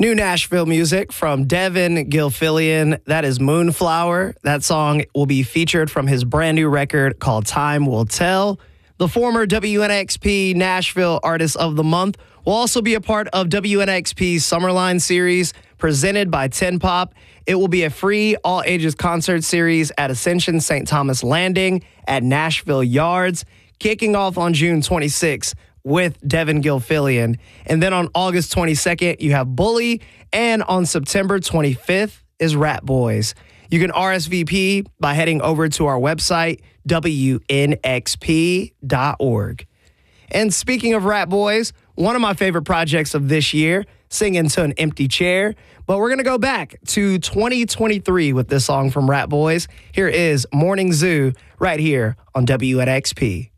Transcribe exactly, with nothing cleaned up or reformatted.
New Nashville music from Devin Gilfillian. That is Moonflower. That song will be featured from his brand new record called Time Will Tell. The former W N X P Nashville Artist of the Month will also be a part of W N X P's Summerline series presented by Tin Pop. It will be a free all-ages concert series at Ascension Saint Thomas Landing at Nashville Yards, kicking off on June twenty-sixth with Devin Gilfillian. And then on August twenty-second, you have Bully. And on September twenty-fifth is Rat Boys. You can R S V P by heading over to our website, W N X P dot org. And speaking of Rat Boys, one of my favorite projects of this year, Singing to an Empty Chair. But we're going to go back to twenty twenty-three with this song from Rat Boys. Here is Morning Zoo right here on W N X P.